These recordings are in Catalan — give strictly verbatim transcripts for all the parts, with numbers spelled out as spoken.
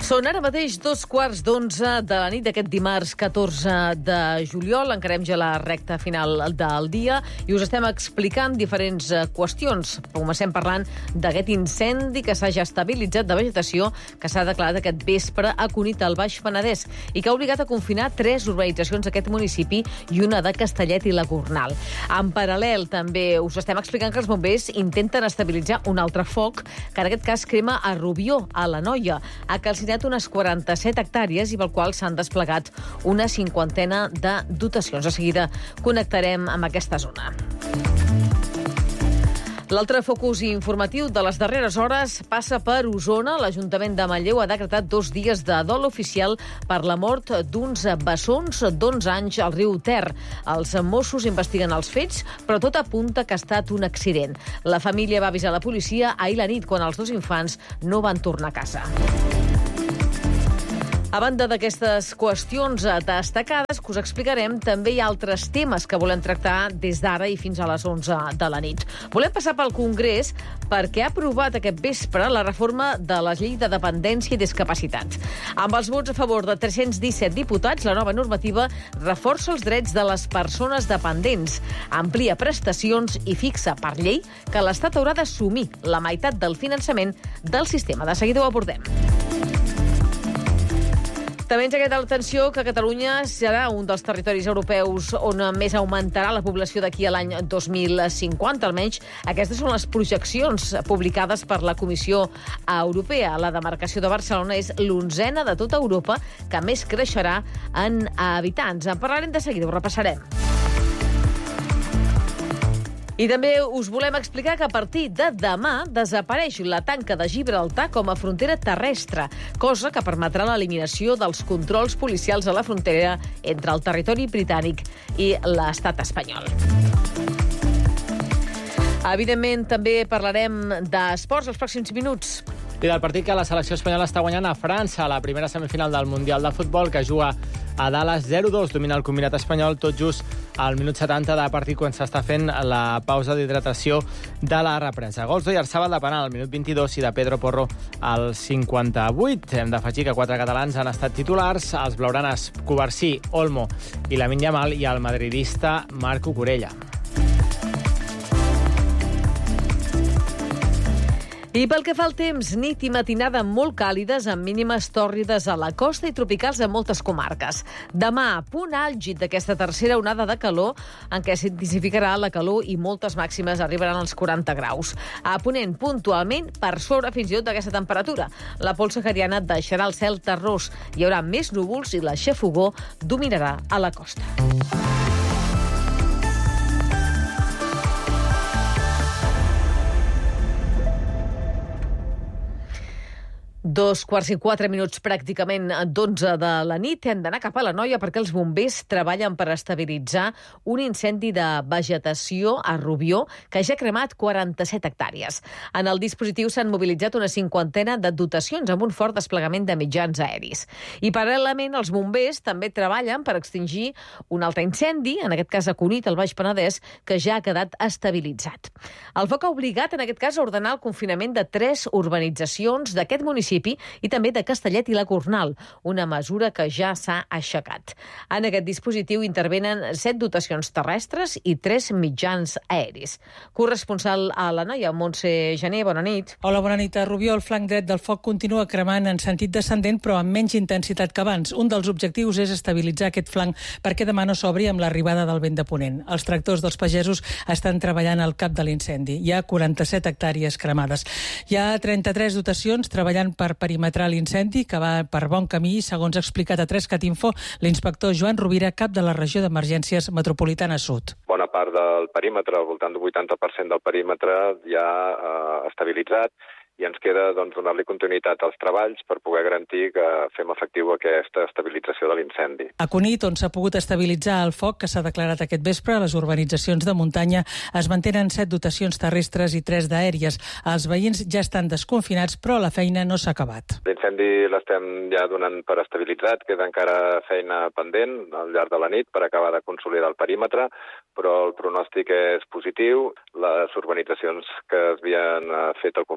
Són ara mateix dos quarts d'onze de la nit d'aquest dimarts catorze de juliol. Encarem ja la recta final del dia i us estem explicant diferents qüestions. Comencem parlant d'aquest incendi que s'ha ja estabilitzat de vegetació que s'ha declarat aquest vespre a Cunit, al Baix Penedès, i que ha obligat a confinar tres urbanitzacions d'aquest municipi i una de Castellet i la Gornal. En paral·lel, també us estem explicant que els bombers intenten estabilitzar un altre foc, que en aquest cas crema a Rubió, a l'Anoia. Ha calcinat unes quaranta-set hectàrees i pel qual s'han desplegat una cinquantena de dotacions. De seguida connectarem amb aquesta zona. L'altre focus informatiu de les darreres hores passa per Osona. L'Ajuntament de Manlleu ha decretat dos dies de dol oficial per la mort d'uns bessons d'onze anys al riu Ter. Els Mossos investiguen els fets, però tot apunta que ha estat un accident. La família va avisar la policia ahir la nit, quan els dos infants no van tornar a casa. A banda d'aquestes qüestions destacades que us explicarem, també hi ha altres temes que volem tractar des d'ara i fins a les onze de la nit. Volem passar pel Congrés perquè ha aprovat aquest vespre la reforma de la llei de dependència i discapacitat. Amb els vots a favor de tres-cents disset diputats, la nova normativa reforça els drets de les persones dependents, amplia prestacions i fixa per llei que l'Estat haurà d'assumir la meitat del finançament del sistema. De seguida ho abordem. També ens ha quedat l'atenció que Catalunya serà un dels territoris europeus on més augmentarà la població d'aquí a l'any dos mil cinquanta. Almenys aquestes són les projeccions publicades per la Comissió Europea. La demarcació de Barcelona és l'onzena de tota Europa que més creixerà en habitants. En parlarem de seguida, ho repassarem. I també us volem explicar que a partir de demà desapareix la tanca de Gibraltar com a frontera terrestre, cosa que permetrà l'eliminació dels controls policials a la frontera entre el territori britànic i l'estat espanyol. Evidentment, també parlarem d'esports els pròxims minuts. I del partit que la selecció espanyola està guanyant a França, la primera semifinal del Mundial de Futbol, que juga a Dallas zero dos, domina el combinat espanyol, tot just al minut setanta de partit, quan s'està fent la pausa d'hidratació de la represa. Gols d'Oyarzabal de penal al minut vint-i-dos i de Pedro Porro al cinquanta-vuit. Hem d'afegir que quatre catalans han estat titulars, els blaugranes Covarsí, Olmo i Lamine Yamal, i el madridista Marc Cucurella. I pel que fa al temps, nit i matinada molt càlides, amb mínimes tòrrides a la costa i tropicals en moltes comarques. Demà, punt àlgid d'aquesta tercera onada de calor, en què s'intensificarà la calor i moltes màximes arribaran als quaranta graus. A Ponent, puntualment, per sobre fins i tot d'aquesta temperatura. La pols sahariana deixarà el cel terrós, hi haurà més núvols i la xafogor dominarà a la costa. Dos quarts i quatre minuts pràcticament d'onze de la nit. Hem d'anar cap a l'Anoia perquè els bombers treballen per estabilitzar un incendi de vegetació a Rubió que ja ha cremat quaranta-set hectàrees. En el dispositiu s'han mobilitzat una cinquantena de dotacions amb un fort desplegament de mitjans aeris. I paral·lelament els bombers també treballen per extingir un altre incendi, en aquest cas a Cunit, al Baix Penedès, que ja ha quedat estabilitzat. El foc ha obligat, en aquest cas, a ordenar el confinament de tres urbanitzacions d'aquest municipi i també de Castellet i la Gornal, una mesura que ja s'ha aixecat. En aquest dispositiu intervenen set dotacions terrestres i tres mitjans aeris. Corresponsal a l'Anoia, Montse Gené, bona nit. Hola, bona nit. A Rubió, el flanc dret del foc continua cremant en sentit descendent, però amb menys intensitat que abans. Un dels objectius és estabilitzar aquest flanc perquè demà no s'obri amb l'arribada del vent de ponent. Els tractors dels pagesos estan treballant al cap de l'incendi. Hi ha quaranta-set hectàrees cremades. Hi ha trenta-tres dotacions treballant per perimetrar l'incendi, que va per bon camí, segons ha explicat a tres cat info l'inspector Joan Rovira, cap de la regió d'emergències metropolitana sud. Bona part del perímetre, al voltant del vuitanta per cent del perímetre, ja eh, estabilitzat, i ens queda doncs, donar-li continuïtat als treballs per poder garantir que fem efectiu aquesta estabilització de l'incendi. A Cunit, on s'ha pogut estabilitzar el foc que s'ha declarat aquest vespre, a les urbanitzacions de muntanya es mantenen set dotacions terrestres i tres d'aèries. Els veïns ja estan desconfinats, però la feina no s'ha acabat. L'incendi l'estem ja donant per estabilitzat, queda encara feina pendent al llarg de la nit per acabar de consolidar el perímetre, però el pronòstic és positiu. Les urbanitzacions que havien fet el confinament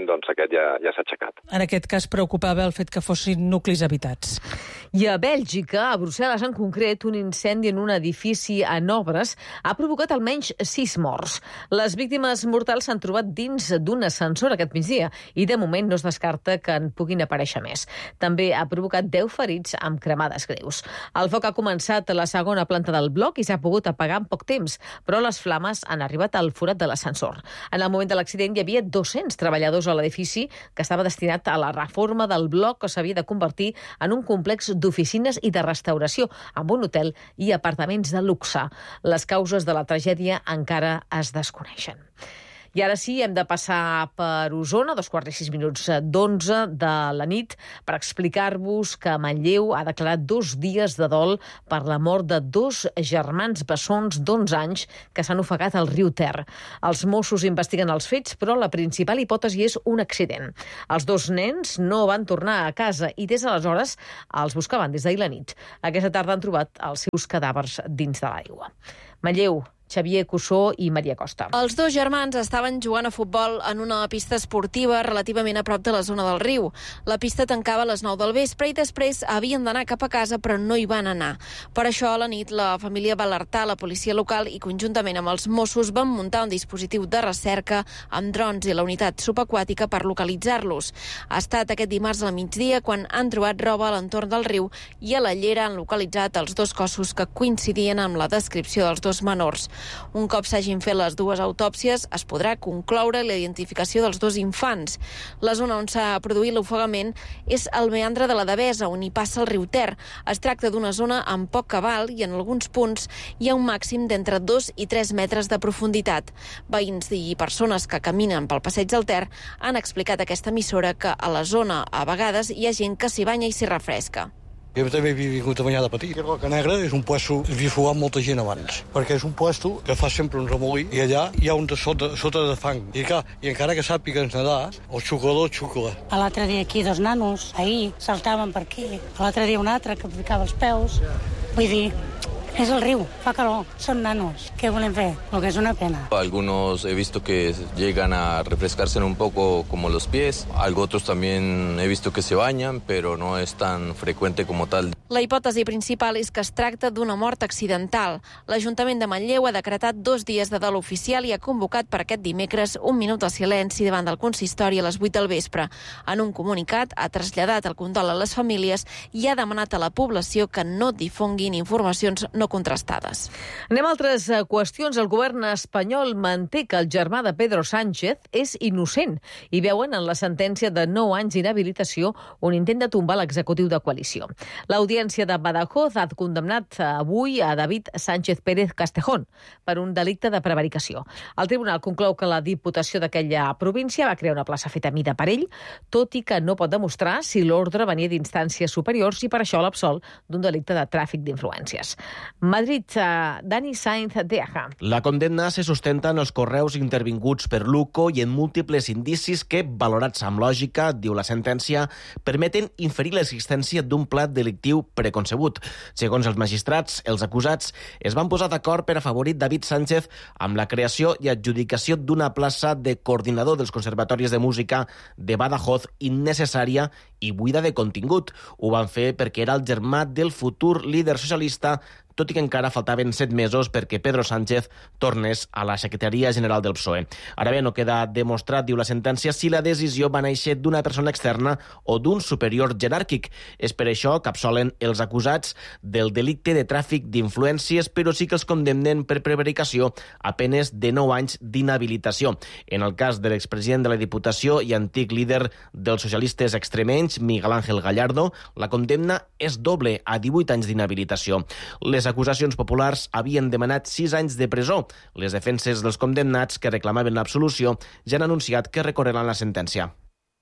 doncs aquest ja, ja s'ha aixecat. En aquest cas preocupava el fet que fossin nuclis habitats. I a Bèlgica, a Brussel·les en concret, un incendi en un edifici en obres ha provocat almenys sis morts. Les víctimes mortals s'han trobat dins d'un ascensor aquest migdia i de moment no es descarta que en puguin aparèixer més. També ha provocat deu ferits amb cremades greus. El foc ha començat a la segona planta del bloc i s'ha pogut apagar en poc temps, però les flames han arribat al forat de l'ascensor. En el moment de l'accident hi havia dos-cents treballadors a l'edifici que estava destinat a la reforma del bloc que s'havia de convertir en un complex d'oficines i de restauració, amb un hotel i apartaments de luxe. Les causes de la tragèdia encara es desconeixen. I ara sí, hem de passar per Osona, dos quarts i sis minuts d'onze de la nit, per explicar-vos que Manlleu ha declarat dos dies de dol per la mort de dos germans bessons d'onze anys que s'han ofegat al riu Ter. Els Mossos investiguen els fets, però la principal hipòtesi és un accident. Els dos nens no van tornar a casa i des d'aleshores els buscaven des d'ahir la nit. Aquesta tarda han trobat els seus cadàvers dins de l'aigua. Manlleu, Xavier Cussó i Maria Costa. Els dos germans estaven jugant a futbol en una pista esportiva relativament a prop de la zona del riu. La pista tancava a les nou del vespre i després havien d'anar cap a casa, però no hi van anar. Per això, a la nit, la família va alertar la policia local i, conjuntament amb els Mossos, van muntar un dispositiu de recerca amb drons i la unitat subaquàtica per localitzar-los. Ha estat aquest dimarts al migdia quan han trobat roba a l'entorn del riu i a la llera han localitzat els dos cossos que coincidien amb la descripció dels dos menors. Un cop s'hagin fet les dues autòpsies, es podrà concloure la identificació dels dos infants. La zona on s'ha produït l'ofegament és el meandre de la Devesa, on hi passa el riu Ter. Es tracta d'una zona amb poc cabal i en alguns punts hi ha un màxim d'entre dos i tres metres de profunditat. Veïns i persones que caminen pel passeig del Ter han explicat a aquesta emissora que a la zona a vegades hi ha gent que s'hi banya i s'hi refresca. Jo també he vingut a banyar de petit. Roca Negra és un puesto que havia fugat molta gent abans, perquè és un puesto que fa sempre un remolí i allà hi ha un de sota, sota de fang. I, clar, i encara que sàpigues nedar, el xuclador xucla. L'altre dia aquí dos nanos, ahir, saltaven per aquí. L'altre dia un altre que ficava els peus. Vull dir, es el riu, fa calor, son nanos. ¿Qué volen fer? Lo que es una pena. Algunos he visto que llegan a refrescarse un poco como los pies. Algo otros también he visto que se bañan, pero no es tan frecuente como tal. La hipòtesi principal és que es tracta d'una mort accidental. L'Ajuntament de Manlleu ha decretat dos dies de dol oficial i ha convocat per aquest dimecres un minut de silenci davant del consistori a les vuit del vespre. En un comunicat ha traslladat el condol a les famílies i ha demanat a la població que no difonguin informacions no contrastades. Anem a altres qüestions. El govern espanyol manté que el germà de Pedro Sánchez és innocent i veuen en la sentència de nou anys d'inhabilitació un intent de tombar l'executiu de coalició. L'Audiència de Badajoz ha condemnat avui a David Sánchez Pérez Castejón per un delicte de prevaricació. El tribunal conclou que la Diputació d'aquella província va crear una plaça feta a mida per ell, tot i que no pot demostrar si l'ordre venia d'instàncies superiors i per això l'absol d'un delicte de tràfic d'influències. Madrid, Dani Sainz de Aja. La condemna se sustenta en els correus intervinguts per Luco i en múltiples indicis que, valorats amb lògica, diu la sentència, permeten inferir l'existència d'un pla delictiu preconcebut. Segons els magistrats, els acusats es van posar d'acord per afavorir David Sánchez amb la creació i adjudicació d'una plaça de coordinador dels conservatoris de música de Badajoz innecessària i buida de contingut. Ho van fer perquè era el germà del futur líder socialista, tot i que encara faltaven set mesos perquè Pedro Sánchez tornés a la Secretaria General del P S O E. Ara bé, no queda demostrat, diu la sentència, si la decisió va néixer d'una persona externa o d'un superior jeràrquic. És per això que absolen els acusats del delicte de tràfic d'influències, però sí que els condemnen per prevaricació a penes de nou anys d'inhabilitació. En el cas de l'expresident de la Diputació i antic líder dels socialistes extremenys, Miguel Ángel Gallardo, la condemna és doble, a divuit anys d'inhabilitació. Les acusacions populars havien demanat sis anys de presó. Les defenses dels condemnats que reclamaven l'absolució ja han anunciat que recorreran la sentència.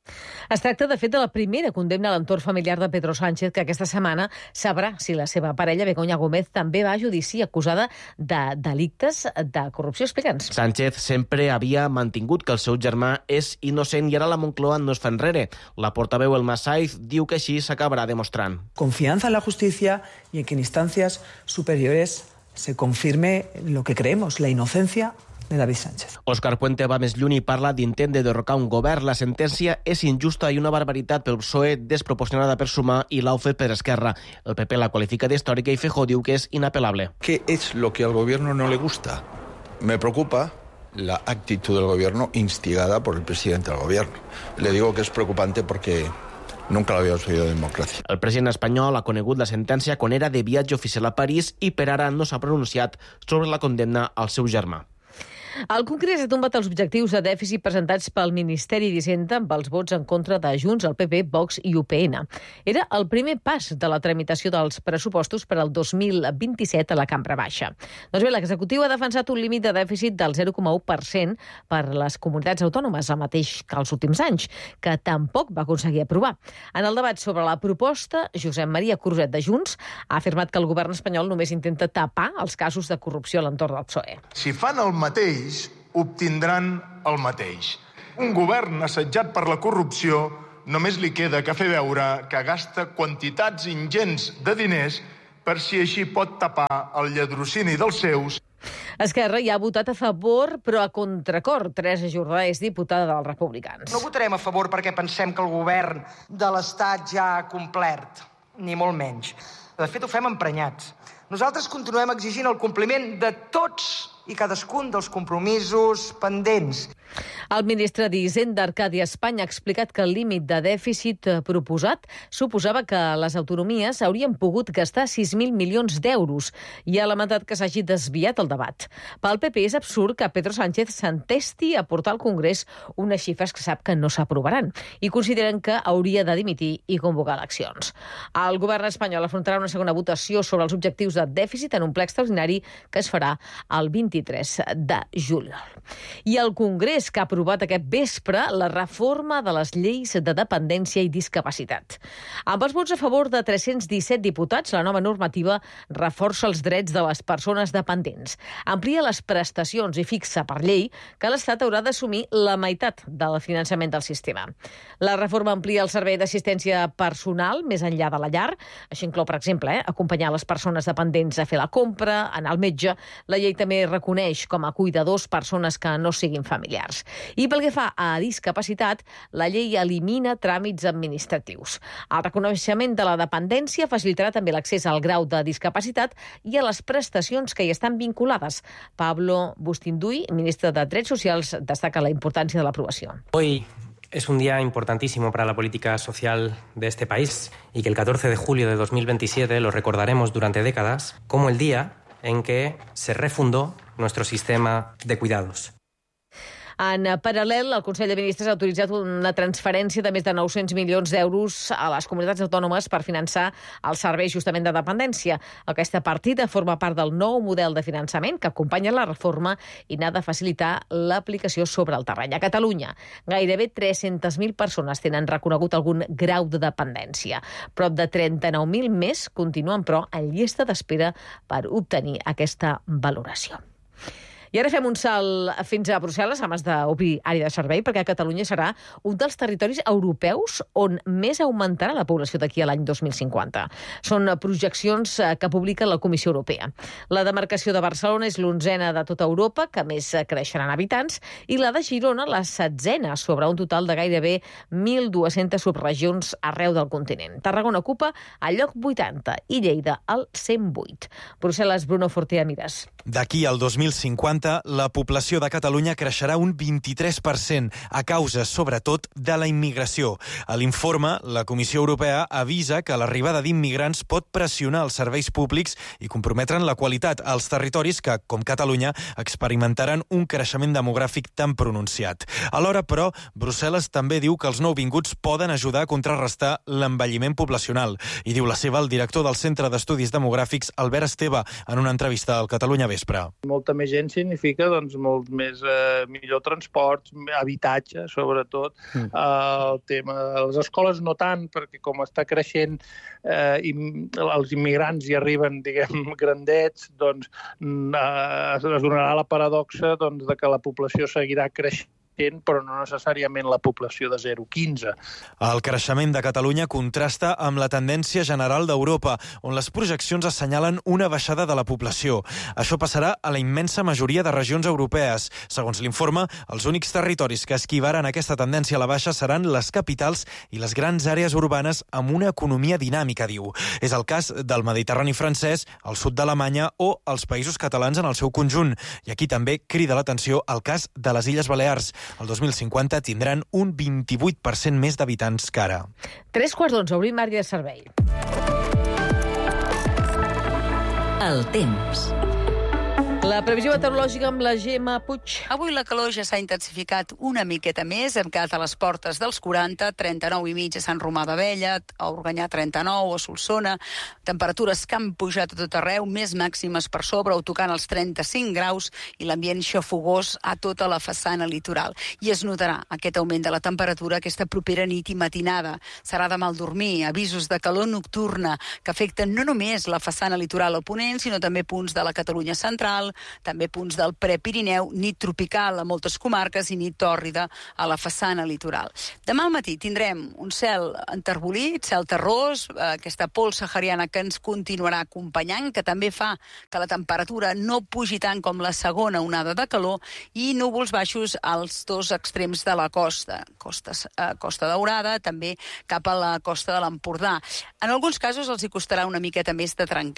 Es tracta, de fet, de la primera condemna a l'entorn familiar de Pedro Sánchez, que aquesta setmana sabrà si la seva parella, Begoña Gómez, també va a judici acusada de delictes de corrupció. Explica'ns. Sánchez sempre havia mantingut que el seu germà és innocent i ara la Moncloa no es fa enrere. La portaveu Elma Saiz diu que així s'acabarà demostrant. Confianza en la justicia y en que en instancias superiores se confirme lo que creemos, la inocencia de David Sánchez. Òscar Puente va més lluny i parla d'intent de derrocar un govern. La sentència és injusta i una barbaritat pel P S O E, desproporcionada per Sumar i l'Aufe per Esquerra. El P P la qualifica d'històrica i Feijóo diu que és inapelable. ¿Qué es lo que al gobierno no le gusta? Me preocupa la actitud del gobierno instigada por el presidente del gobierno. Le digo que es preocupante porque nunca lo habíamos vivido en democracia. El president espanyol ha conegut la sentència quan era de viatge oficial a París i per ara no s'ha pronunciat sobre la condemna al seu germà. El Congrés ha tombat els objectius de dèficit presentats pel Ministeri d'Hisenda amb els vots en contra de Junts, el P P, Vox i U P N. Era el primer pas de la tramitació dels pressupostos per al dos mil vint-i-set a la Cambra Baixa. Doncs bé, l'executiu ha defensat un límit de dèficit del zero coma u per cent per les comunitats autònomes, el mateix que els últims anys, que tampoc va aconseguir aprovar. En el debat sobre la proposta, Josep Maria Cruzet de Junts ha afirmat que el govern espanyol només intenta tapar els casos de corrupció a l'entorn del P S O E. Si fan el mateix, obtindran el mateix. Un govern assetjat per la corrupció només li queda que fer veure que gasta quantitats ingents de diners per si així pot tapar el lladrocini dels seus. Esquerra hi ha votat a favor, però a contracor. Teresa Jordà és diputada dels Republicans. No votarem a favor perquè pensem que el govern de l'Estat ja ha complert, ni molt menys. De fet, ho fem emprenyats. Nosaltres continuem exigint el compliment de tots i cadascun dels compromisos pendents. El ministre d'Hisenda, Arcadi Espanya, ha explicat que el límit de dèficit proposat suposava que les autonomies haurien pogut gastar sis mil milions d'euros i ha lamentat que s'hagi desviat el debat. Pel P P és absurd que Pedro Sánchez s'entesti a portar al Congrés unes xifres que sap que no s'aprovaran i consideren que hauria de dimitir i convocar eleccions. El govern espanyol afrontarà una segona votació sobre els objectius de dèficit en un ple extraordinari que es farà el vint-i-tres de juliol. I el Congrés, que ha aprovat aquest vespre la reforma de les lleis de dependència i discapacitat. Amb els vots a favor de tres-cents disset diputats, la nova normativa reforça els drets de les persones dependents, amplia les prestacions i fixa per llei que l'Estat haurà d'assumir la meitat del finançament del sistema. La reforma amplia el servei d'assistència personal més enllà de la llar. Això inclou, per exemple, eh, acompanyar les persones dependents a fer la compra, anar al metge. La llei també reconeix com a cuidadors persones que no siguin familiars. I pel que fa a discapacitat, la llei elimina tràmits administratius. El reconeixement de la dependència facilitarà també l'accés al grau de discapacitat i a les prestacions que hi estan vinculades. Pablo Bustinduy, ministre de Drets Socials, destaca la importància de l'aprovació. Hoy es un día importantísimo para la política social de este país y que el catorce de julio de dos mil veintisiete lo recordaremos durante décadas como el día en que se refundó nuestro sistema de cuidados. En paral·lel, el Consell de Ministres ha autoritzat una transferència de més de nou-cents milions d'euros a les comunitats autònomes per finançar els serveis justament de dependència. Aquesta partida forma part del nou model de finançament que acompanya la reforma i n'ha de facilitar l'aplicació sobre el terreny. A Catalunya, gairebé tres-centes mil persones tenen reconegut algun grau de dependència. Prop de trenta-nou mil més continuen, però, en llista d'espera per obtenir aquesta valoració. I ara fem un salt fins a Brussel·les, abans d'obrir àrea de servei, perquè Catalunya serà un dels territoris europeus on més augmentarà la població d'aquí a l'any dos mil cinquanta. Són projeccions que publica la Comissió Europea. La demarcació de Barcelona és l'onzena de tota Europa, que més creixeran habitants, i la de Girona la setzena, sobre un total de gairebé mil dues-centes subregions arreu del continent. Tarragona ocupa el lloc vuitanta i Lleida el cent vuit. Brussel·les, Bruno Fortea Mires. D'aquí al dos mil cinquanta, la població de Catalunya creixerà un vint-i-tres per cent, a causa, sobretot, de la immigració. A l'informe, la Comissió Europea avisa que l'arribada d'immigrants pot pressionar els serveis públics i comprometre'n la qualitat als territoris que, com Catalunya, experimentaran un creixement demogràfic tan pronunciat. Alhora, però, Brussel·les també diu que els nouvinguts poden ajudar a contrarrestar l'envelliment poblacional. I diu la seva el director del Centre d'Estudis Demogràfics, Albert Esteve, en una entrevista al Catalunya Vespre. Molta més gent significa doncs, molt més eh, millor transports, habitatge, sobretot. Mm. Eh, el tema de les escoles no tant, perquè com està creixent eh, i els immigrants hi arriben, diguem, grandets, doncs eh, es donarà la paradoxa doncs, de que la població seguirà creixent creixent, però no necessàriament la població de zero a quinze. El creixement de Catalunya contrasta amb la tendència general d'Europa, on les projeccions assenyalen una baixada de la població. Això passarà a la immensa majoria de regions europees. Segons l'informe, els únics territoris que esquivaran aquesta tendència a la baixa seran les capitals i les grans àrees urbanes amb una economia dinàmica, diu. És el cas del Mediterrani francès, el sud d'Alemanya o els països catalans en el seu conjunt. I aquí també crida l'atenció el cas de les Illes Balears. El dos mil cinquanta tindran un vint-i-vuit per cent més d'habitants que ara. Tres quarts d'onze, obrim àrea de servei. El temps. La previsió meteorològica amb la Gemma Puig. Avui la calor ja s'ha intensificat una miqueta més, hem quedat a les portes dels quaranta, trenta-nou i mig a Sant Romà d'Abella, a Organyà trenta-nou, a Solsona, temperatures que han pujat a tot arreu, més màximes per sobre, o tocant els trenta-cinc graus, i l'ambient xafogós a tota la façana litoral. I es notarà aquest augment de la temperatura aquesta propera nit i matinada. Serà de mal dormir, avisos de calor nocturna que afecten no només la façana litoral o ponent, sinó també punts de la Catalunya central, també punts del Prepirineu, nit tropical a moltes comarques i nit tòrrida a la façana litoral. Demà al matí tindrem un cel enterbolit, cel terrós, aquesta pols sahariana que ens continuarà acompanyant, que també fa que la temperatura no pugi tant com la segona onada de calor, i núvols baixos als dos extrems de la costa, costa, eh, Costa Daurada, també cap a la costa de l'Empordà. En alguns casos els hi costarà una miqueta més de trencar